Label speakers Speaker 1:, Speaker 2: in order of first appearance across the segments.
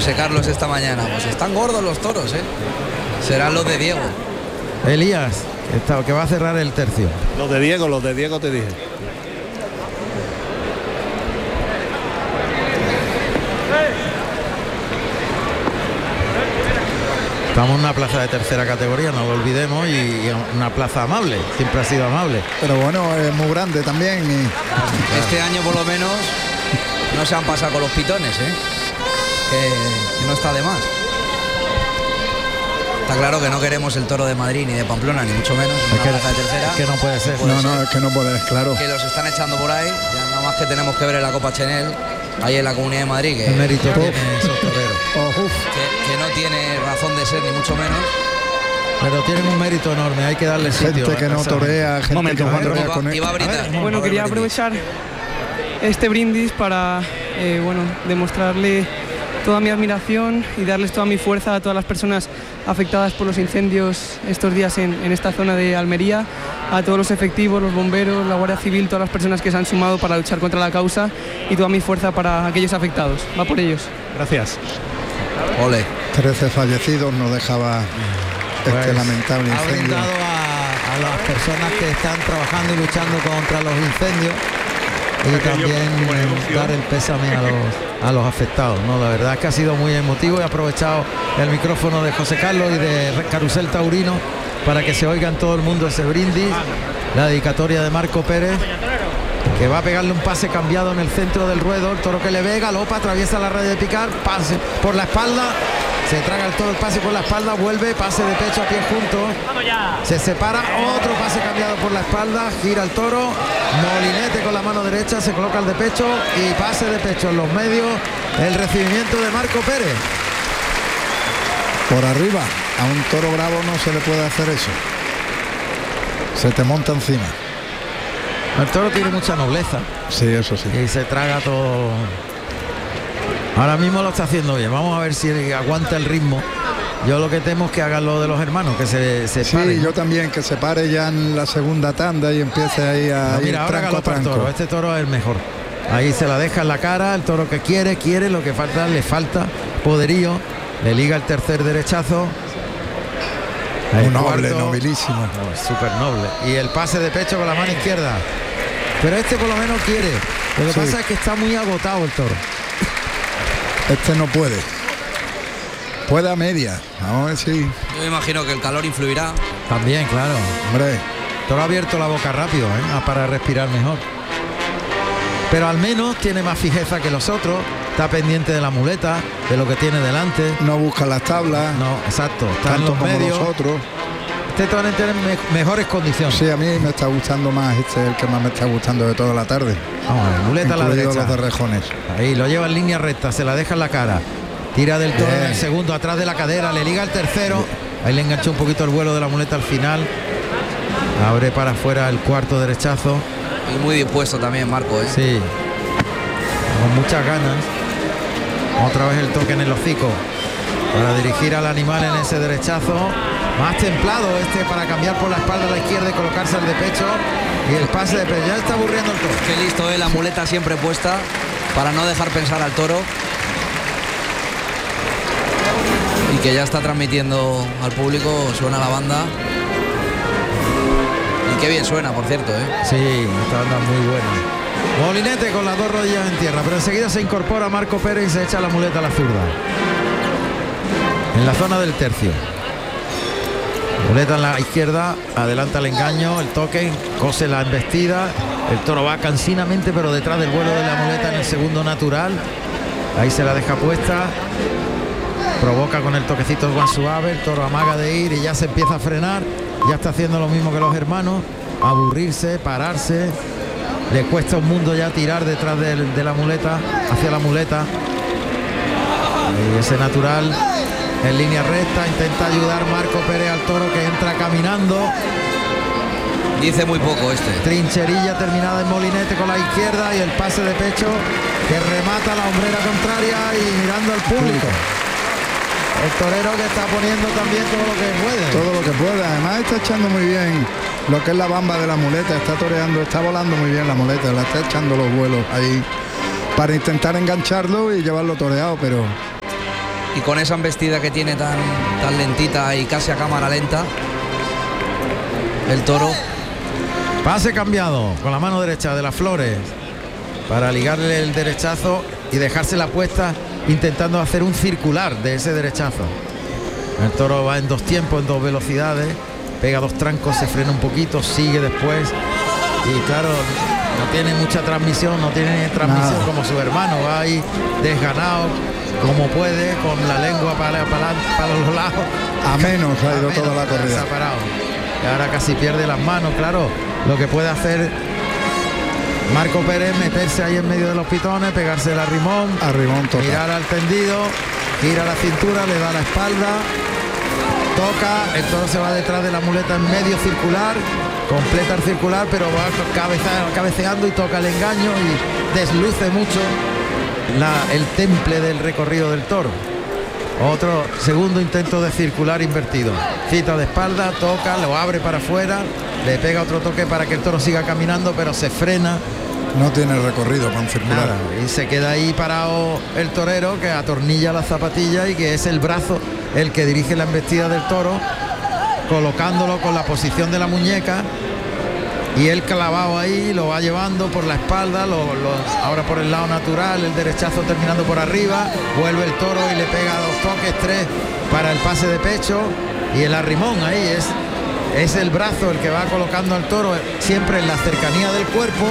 Speaker 1: José Carlos esta mañana. Pues están gordos los toros, ¿eh? Serán los de Diego.
Speaker 2: Elías, que va a cerrar el tercio.
Speaker 3: Los de Diego te dije.
Speaker 2: Estamos en una plaza de tercera categoría, no lo olvidemos, y una plaza amable, siempre ha sido amable.
Speaker 4: Pero bueno, es muy grande también. Y...
Speaker 1: Este año por lo menos no se han pasado con los pitones, ¿eh? Que no está de más. Está claro que no queremos el toro de Madrid ni de Pamplona, ni mucho menos.
Speaker 2: Es que no puede ser.
Speaker 4: No, es que no puedes, claro.
Speaker 1: Que los están echando por ahí, ya nada más que tenemos que ver en la Copa Chenel, ahí en la Comunidad de Madrid, que,
Speaker 2: el mérito tiene esos toreros.
Speaker 1: Que no tiene razón de ser, ni mucho menos.
Speaker 2: Pero tienen un mérito enorme, hay que darle sitio.
Speaker 4: Gente que no torea, gente
Speaker 3: momento,
Speaker 4: que no
Speaker 3: Juan,
Speaker 4: torea con él.
Speaker 1: Iba a brindar.
Speaker 5: Bueno, quería aprovechar este brindis para demostrarle toda mi admiración y darles toda mi fuerza a todas las personas afectadas por los incendios estos días en esta zona de Almería, a todos los efectivos, los bomberos, la Guardia Civil, todas las personas que se han sumado para luchar contra la causa, y toda mi fuerza para aquellos afectados. Va por ellos.
Speaker 3: Gracias.
Speaker 1: Ole.
Speaker 4: 13 fallecidos nos dejaba este lamentable
Speaker 2: Ha
Speaker 4: incendio.
Speaker 2: brindado a las personas que están trabajando y luchando contra los incendios, y también dar el pésame a los afectados, ¿no? La verdad es que ha sido muy emotivo, y he aprovechado el micrófono de José Carlos y de Carrusel Taurino para que se oiga en todo el mundo ese brindis, la dedicatoria de Marco Pérez, que va a pegarle un pase cambiado en el centro del ruedo. El toro que le ve, galopa, atraviesa la raya de picar, pase por la espalda, se traga el toro el pase por la espalda, vuelve, pase de pecho a pie juntos, se separa, otro pase cambiado por la espalda, gira el toro, molinete con la mano derecha, se coloca el de pecho y pase de pecho en los medios, el recibimiento de Marco Pérez.
Speaker 4: Por arriba, a un toro bravo no se le puede hacer eso. Se te monta encima.
Speaker 2: El toro tiene mucha nobleza.
Speaker 4: Sí, eso sí.
Speaker 2: Y se traga todo. Ahora mismo lo está haciendo bien. Vamos a ver si aguanta el ritmo. Yo lo que temo es que hagan lo de los hermanos, que se
Speaker 4: sí,
Speaker 2: paren.
Speaker 4: yo también, que se pare ya en la segunda tanda y empiece ahí a ir
Speaker 2: mira, ahora
Speaker 4: tranco a
Speaker 2: galopa el
Speaker 4: tranco.
Speaker 2: toro. Este toro es el mejor. Ahí se la deja en la cara. El toro que quiere, lo que falta, le falta poderío. Le liga el tercer derechazo.
Speaker 4: Un noble, nobilísimo.
Speaker 2: Súper noble. Y el pase de pecho con la mano izquierda. Pero este por lo menos quiere. Lo que pasa es que está muy agotado el toro.
Speaker 4: Este no puede. Puede a media. Vamos a ver si...
Speaker 1: Yo me imagino que el calor influirá.
Speaker 2: También, claro.
Speaker 4: Hombre.
Speaker 2: El toro ha abierto la boca rápido, para respirar mejor. Pero al menos tiene más fijeza que los otros. Está pendiente de la muleta, de lo que tiene delante.
Speaker 4: No busca las tablas.
Speaker 2: No, exacto. Está en
Speaker 4: tanto
Speaker 2: los
Speaker 4: como
Speaker 2: medios.
Speaker 4: los otros.
Speaker 2: Este toro tiene mejores condiciones.
Speaker 4: Sí, a mí me está gustando más. Este es el que más me está gustando de toda la tarde.
Speaker 2: Vamos a ver, muleta a la derecha.
Speaker 4: Los de Rejones.
Speaker 2: Ahí lo lleva en línea recta, se la deja en la cara. Tira del toro en el segundo, atrás de la cadera, le liga el tercero. Ahí le enganchó un poquito el vuelo de la muleta al final. Abre para afuera el cuarto derechazo.
Speaker 1: Y muy dispuesto también Marco, ¿eh?
Speaker 2: Sí. Con muchas ganas. Otra vez el toque en el hocico para dirigir al animal en ese derechazo. Más templado para cambiar por la espalda a la izquierda y colocarse al de pecho. Y el pase de pecho. Ya está aburriendo el toro.
Speaker 1: Qué listo, la muleta siempre puesta para no dejar pensar al toro. Y que ya está transmitiendo al público, suena la banda. Y qué bien suena, por cierto, ¿eh?
Speaker 2: Sí, esta banda muy buena. Molinete con las dos rodillas en tierra, pero enseguida se incorpora Marco Pérez y se echa la muleta a la zurda. En la zona del tercio. Muleta en la izquierda, adelanta el engaño, el toque, cose la embestida. El toro va cansinamente, pero detrás del vuelo de la muleta en el segundo natural. Ahí se la deja puesta. Provoca con el toquecito más suave, el toro amaga de ir y ya se empieza a frenar. Ya está haciendo lo mismo que los hermanos, aburrirse, pararse. Le cuesta un mundo ya tirar detrás de la muleta, hacia la muleta. Y ese natural en línea recta, intenta ayudar Marco Pérez al toro, que entra caminando.
Speaker 1: Dice muy poco este.
Speaker 2: Trincherilla terminada en molinete con la izquierda y el pase de pecho que remata la hombrera contraria y mirando al público. El torero que está poniendo también todo lo que puede.
Speaker 4: Todo lo que puede. Además está echando muy bien lo que es la bamba de la muleta. Está toreando, está volando muy bien la muleta. La está echando los vuelos ahí para intentar engancharlo y llevarlo toreado, pero
Speaker 1: y con esa embestida que tiene tan lentita y casi a cámara lenta, el toro.
Speaker 2: Pase cambiado con la mano derecha de las Flores para ligarle el derechazo y dejársela puesta, intentando hacer un circular de ese derechazo. El toro va en 2 tiempos, en 2 velocidades, pega 2 trancos, se frena un poquito, sigue después y claro, no tiene mucha transmisión,
Speaker 4: Nada.
Speaker 2: como su hermano, va ahí desganado como puede, con la lengua para los lados.
Speaker 4: A menos ha ido
Speaker 2: A
Speaker 4: toda la
Speaker 2: menos,
Speaker 4: corrida.
Speaker 2: se ha parado. Y ahora casi pierde las manos, claro. Lo que puede hacer Marco Pérez, meterse ahí en medio de los pitones, pegarse a Rimón,
Speaker 4: total.
Speaker 2: mirar al tendido, gira la cintura, le da la espalda, toca, el toro se va detrás de la muleta en medio circular, completa el circular, pero va cabeceando y toca el engaño y desluce mucho el temple del recorrido del toro. Otro segundo intento de circular invertido, cita de espalda, toca, lo abre para afuera, le pega otro toque para que el toro siga caminando, pero se frena.
Speaker 4: No tiene recorrido para un circular.
Speaker 2: Nada, y se queda ahí parado el torero, que atornilla la zapatilla y que es el brazo el que dirige la embestida del toro, colocándolo con la posición de la muñeca, y él clavado ahí lo va llevando por la espalda, ahora por el lado natural, el derechazo terminando por arriba, vuelve el toro y le pega 2 toques, 3 para el pase de pecho, y el arrimón ahí es el brazo el que va colocando al toro siempre en la cercanía del cuerpo.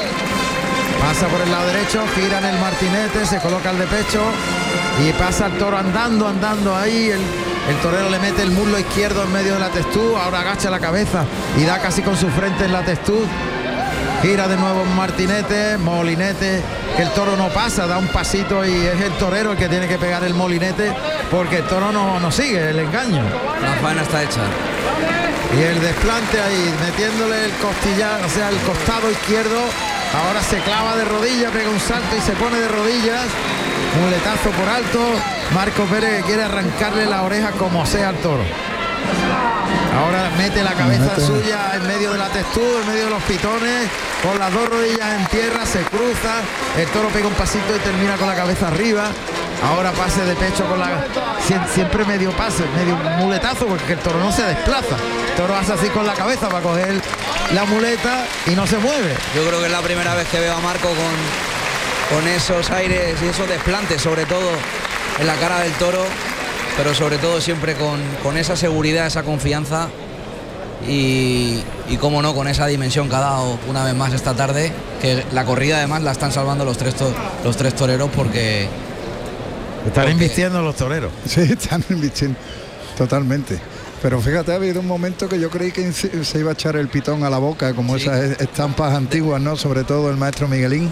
Speaker 2: Pasa por el lado derecho, gira en el martinete, se coloca el de pecho y pasa el toro andando ahí. El torero le mete el muslo izquierdo en medio de la testuz, ahora agacha la cabeza y da casi con su frente en la testuz. Gira de nuevo un martinete, molinete, que el toro no pasa, da un pasito y es el torero el que tiene que pegar el molinete porque el toro no sigue el engaño.
Speaker 1: La faena está hecha.
Speaker 2: Y el desplante ahí, metiéndole el costillar, o sea, el costado izquierdo. Ahora se clava de rodillas, pega un salto y se pone de rodillas. Muletazo por alto. Marco Pérez que quiere arrancarle la oreja como sea al toro. Ahora mete la cabeza suya en medio de la testuz, en medio de los pitones, con las 2 rodillas en tierra, se cruza. El toro pega un pasito y termina con la cabeza arriba. Ahora pase de pecho con siempre medio pase, medio muletazo, porque el toro no se desplaza. El toro hace así con la cabeza para coger la muleta y no se mueve.
Speaker 1: Yo creo que es la primera vez que veo a Marco con esos aires y esos desplantes, sobre todo en la cara del toro, pero sobre todo siempre con esa seguridad, esa confianza y cómo no, con esa dimensión que ha dado una vez más esta tarde, que la corrida además la están salvando los tres toreros porque
Speaker 2: están invirtiendo los toreros.
Speaker 4: Sí, están invirtiendo totalmente. Pero fíjate, ha habido un momento que yo creí que se iba a echar el pitón a la boca, como sí, esas estampas antiguas, ¿no? Sobre todo el maestro Miguelín.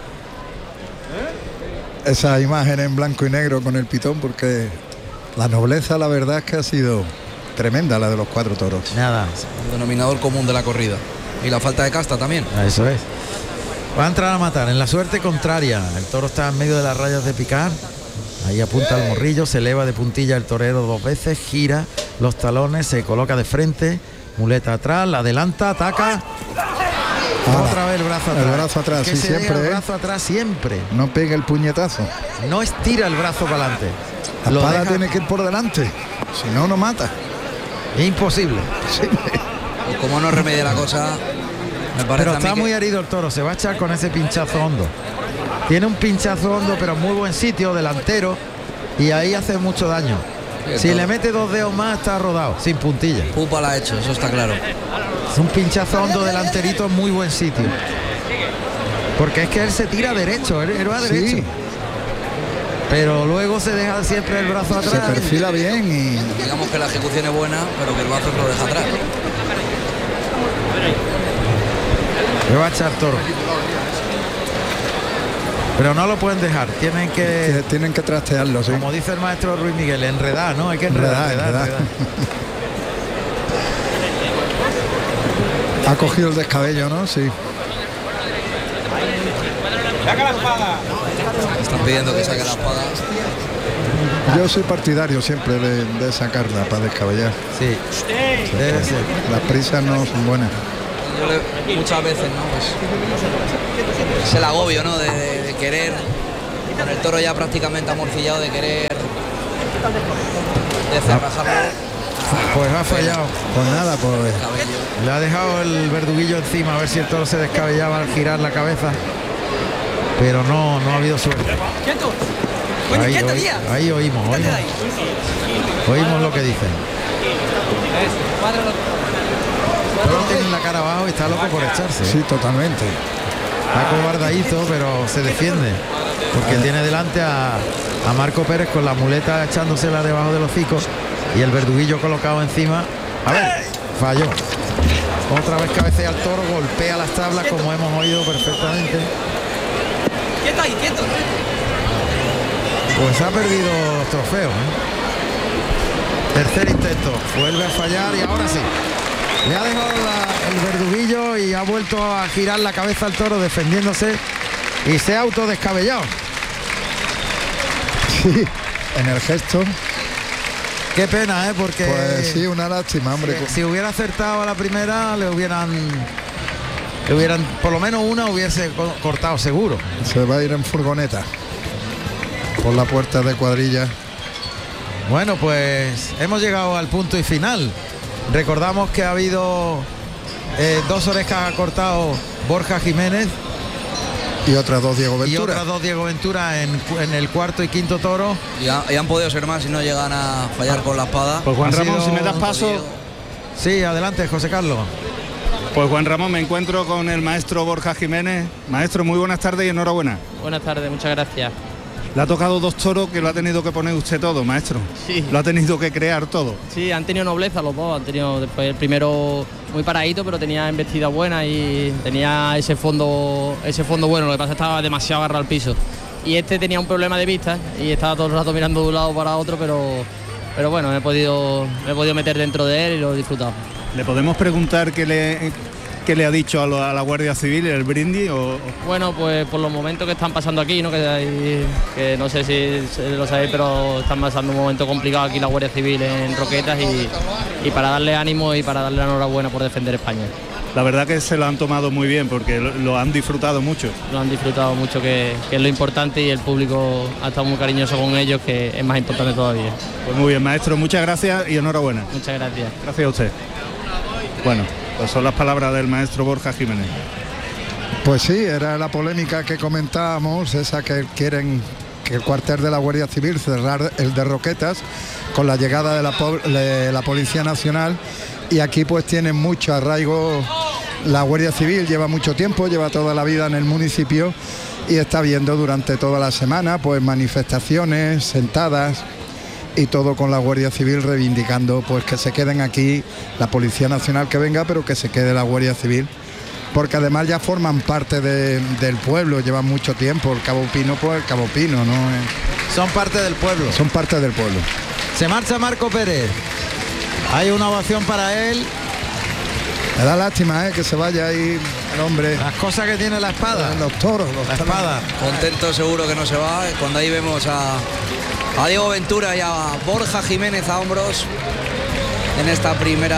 Speaker 4: Esa imagen en blanco y negro con el pitón, porque la nobleza, la verdad es que ha sido tremenda, la de los 4 toros.
Speaker 2: Nada.
Speaker 1: El denominador común de la corrida. Y la falta de casta también.
Speaker 2: Eso es. Va a entrar a matar en la suerte contraria. El toro está en medio de las rayas de picar. Ahí apunta el morrillo, se eleva de puntilla el torero 2 veces, gira los talones, se coloca de frente, muleta atrás, la adelanta, ataca. Otra vez el brazo atrás.
Speaker 4: El brazo atrás,
Speaker 2: que
Speaker 4: sí,
Speaker 2: se
Speaker 4: siempre.
Speaker 2: El brazo atrás siempre.
Speaker 4: No pega el puñetazo.
Speaker 2: No estira el brazo para adelante.
Speaker 4: La espada tiene que ir por delante, si no, no mata.
Speaker 2: Es imposible.
Speaker 4: Sí.
Speaker 1: Y como no remedia la cosa, me parece.
Speaker 2: Pero
Speaker 1: a mí
Speaker 2: está
Speaker 1: que
Speaker 2: muy herido el toro, se va a echar con ese pinchazo hondo. Tiene un pinchazo hondo, pero en muy buen sitio, delantero, y ahí hace mucho daño. Si le mete 2 dedos más, está rodado, sin puntilla.
Speaker 1: Pupa la ha hecho, eso está claro.
Speaker 2: Es un pinchazo hondo delanterito en muy buen sitio. Porque es que él se tira derecho, él va derecho.
Speaker 4: Sí.
Speaker 2: Pero luego se deja siempre el brazo atrás.
Speaker 4: Se perfila bien y...
Speaker 1: Digamos que la ejecución es buena, pero que el brazo lo deja atrás.
Speaker 2: Le va a echar toro. Pero no lo pueden dejar, tienen que
Speaker 4: trastearlo, sí.
Speaker 2: Como dice el maestro Ruiz Miguel, enredar, ¿no? Hay que enredar.
Speaker 4: Ha cogido el descabello, ¿no? Sí.
Speaker 6: ¡Saca la espada!
Speaker 1: Están pidiendo que saque la espada.
Speaker 4: Yo soy partidario siempre de sacarla para descabellar.
Speaker 2: Sí, debe ser.
Speaker 4: Las prisas no son buenas.
Speaker 1: Muchas veces, ¿no? Pues es el agobio, ¿no? De querer, con el toro ya prácticamente amorcillado, de querer de cerrajarlo.
Speaker 2: Pues ha fallado.
Speaker 4: Pues nada, pues
Speaker 2: Le ha dejado el verduguillo encima, a ver si el toro se descabellaba al girar la cabeza. Pero no ha habido suerte. Ahí oímos lo que dicen. El toro tiene la cara abajo y está loco por echarse.
Speaker 4: sí, totalmente.
Speaker 2: Está cobardadito, pero se defiende. Porque tiene delante a Marco Pérez con la muleta echándosela debajo de los hocicos y el verduguillo colocado encima. A ver, falló. Otra vez cabecea al toro, golpea las tablas como hemos oído perfectamente.
Speaker 6: Quieto ahí, quieto.
Speaker 2: Pues ha perdido los trofeos, ¿eh? Tercer intento, vuelve a fallar y ahora sí. Le ha dejado el verduguillo y ha vuelto a girar la cabeza al toro defendiéndose y se ha autodescabellado.
Speaker 4: Sí, en el gesto.
Speaker 2: Qué pena, porque
Speaker 4: Pues sí, una lástima, hombre.
Speaker 2: si hubiera acertado a la primera le hubieran por lo menos una hubiese cortado seguro.
Speaker 4: Se va a ir en furgoneta por la puerta de cuadrilla.
Speaker 2: Bueno, pues hemos llegado al punto y final. Recordamos que ha habido 2 orejas ha cortado Borja Jiménez
Speaker 4: Y otras 2 Diego
Speaker 2: y
Speaker 4: Ventura.
Speaker 2: otras 2 Diego Ventura en el cuarto y quinto toro.
Speaker 1: Y han podido ser más si no llegan a fallar con la espada.
Speaker 3: Pues Juan
Speaker 2: Ha
Speaker 3: Ramón,
Speaker 2: sido
Speaker 3: si me das
Speaker 1: un
Speaker 3: paso,
Speaker 1: poquillo.
Speaker 2: Sí, adelante, José Carlos.
Speaker 3: pues Juan Ramón, me encuentro con el maestro Borja Jiménez. Maestro, muy buenas tardes y enhorabuena.
Speaker 6: Buenas tardes, muchas gracias.
Speaker 3: Le ha tocado 2 toros que lo ha tenido que poner usted todo, maestro.
Speaker 6: Sí.
Speaker 3: Lo ha tenido que crear todo.
Speaker 6: Sí, han tenido nobleza los dos, han tenido después el primero muy paradito, pero tenía embestida buena y tenía ese fondo bueno, lo que pasa es que estaba demasiado agarrado al piso. Y este tenía un problema de vista y estaba todo el rato mirando de un lado para otro, pero bueno, me he podido meter dentro de él y lo he disfrutado.
Speaker 3: ¿Le podemos preguntar qué le ha dicho a la Guardia Civil, el brindis?
Speaker 6: Bueno, pues por los momentos que están pasando aquí, ¿no? Que no sé si lo sabéis, pero están pasando un momento complicado aquí la Guardia Civil en Roquetas y para darle ánimo y para darle la enhorabuena por defender España.
Speaker 3: La verdad que se lo han tomado muy bien porque lo han disfrutado mucho.
Speaker 6: Lo han disfrutado mucho, que es lo importante, y el público ha estado muy cariñoso con ellos, que es más importante todavía.
Speaker 3: Pues muy bien, maestro, muchas gracias y enhorabuena.
Speaker 6: Muchas gracias.
Speaker 3: Gracias a usted. Bueno, pues son las palabras del maestro Borja Jiménez.
Speaker 4: Pues sí, era la polémica que comentábamos, esa que quieren que el cuartel de la Guardia Civil cerrar el de Roquetas con la llegada de la Policía Nacional, y aquí pues tienen mucho arraigo. La Guardia Civil lleva mucho tiempo, lleva toda la vida en el municipio y está viendo durante toda la semana pues manifestaciones, sentadas y todo con la Guardia Civil reivindicando pues que se queden aquí, la Policía Nacional que venga, pero que se quede la Guardia Civil, porque además ya forman parte del pueblo, llevan mucho tiempo. El Cabo Pino, pues el Cabo Pino, ¿no?
Speaker 2: Son parte del pueblo.
Speaker 4: Son parte del pueblo.
Speaker 2: Se marcha Marco Pérez. Hay una ovación para él.
Speaker 4: Me da lástima, que se vaya ahí el hombre.
Speaker 2: Las cosas que tiene la espada.
Speaker 4: Los toros,
Speaker 2: La espada.
Speaker 1: Contento seguro que no se va. Cuando ahí vemos a Diego Ventura y a Borja Jiménez a hombros en esta primer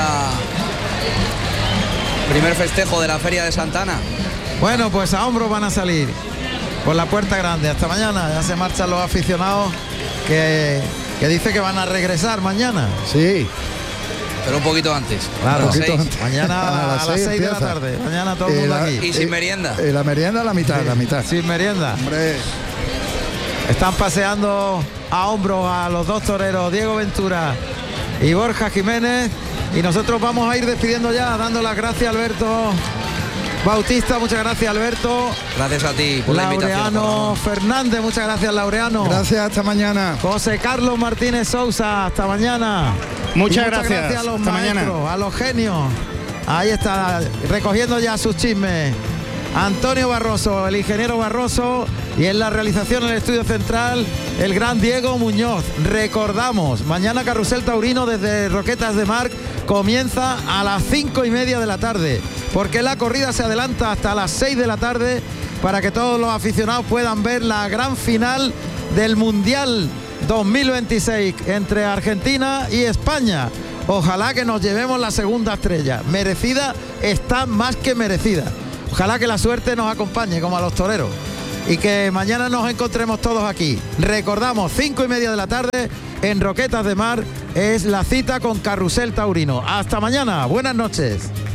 Speaker 1: festejo de la Feria de Santana.
Speaker 2: Bueno, pues a hombros van a salir por la puerta grande. Hasta mañana. Ya se marchan los aficionados que dice que van a regresar mañana.
Speaker 4: Sí.
Speaker 1: Pero un poquito antes.
Speaker 2: Claro,
Speaker 1: A las 6.
Speaker 2: mañana a las 6 de la
Speaker 4: empieza.
Speaker 2: tarde. Mañana todo el mundo aquí.
Speaker 1: Y sin merienda.
Speaker 4: Y la merienda a la mitad, la mitad.
Speaker 2: Sin merienda.
Speaker 4: Hombre,
Speaker 2: Están paseando a hombros a los 2 toreros, Diego Ventura y Borja Jiménez. Y nosotros vamos a ir despidiendo ya, dando las gracias a Alberto Bautista. Muchas gracias, Alberto.
Speaker 1: Gracias a ti por la invitación.
Speaker 2: Laureano Fernández, muchas gracias, Laureano.
Speaker 4: gracias, hasta mañana.
Speaker 2: José Carlos Martínez Sousa, hasta mañana.
Speaker 3: Muchas
Speaker 2: Y
Speaker 3: gracias.
Speaker 2: a los
Speaker 3: Hasta
Speaker 2: maestros,
Speaker 3: mañana.
Speaker 2: a los genios. Ahí está, recogiendo ya sus chismes. Antonio Barroso, el ingeniero Barroso, y en la realización en el estudio central, el gran Diego Muñoz. Recordamos, mañana Carrusel Taurino desde Roquetas de Mar comienza a las 5:30 de la tarde, porque la corrida se adelanta hasta las 6 de la tarde para que todos los aficionados puedan ver la gran final del Mundial 2026 entre Argentina y España. Ojalá que nos llevemos la segunda estrella. Merecida, está más que merecida. Ojalá que la suerte nos acompañe como a los toreros. y que mañana nos encontremos todos aquí. Recordamos, 5:30 de la tarde en Roquetas de Mar es la cita con Carrusel Taurino. Hasta mañana, buenas noches.